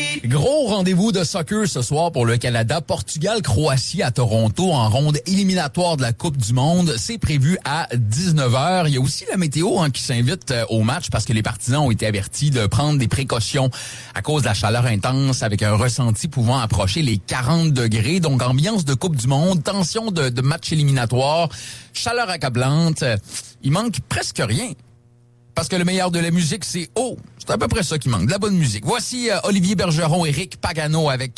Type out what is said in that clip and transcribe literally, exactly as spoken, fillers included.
Gros rendez-vous de soccer ce soir pour le Canada. Portugal-Croatie à Toronto en ronde éliminatoire de la Coupe du Monde. C'est prévu à dix-neuf heures. Il y a aussi la météo hein, qui s'invite au match parce que les partisans ont été avertis de prendre des précautions à cause de la chaleur intense avec un ressenti pouvant approcher les quarante degrés. Donc, ambiance de Coupe du Monde, tension de, de match éliminatoire, chaleur accablante. Il manque presque rien. Parce que le meilleur de la musique, c'est oh, c'est à peu près ça qui manque, de la bonne musique. Voici euh, Olivier Bergeron et Rick Pagano avec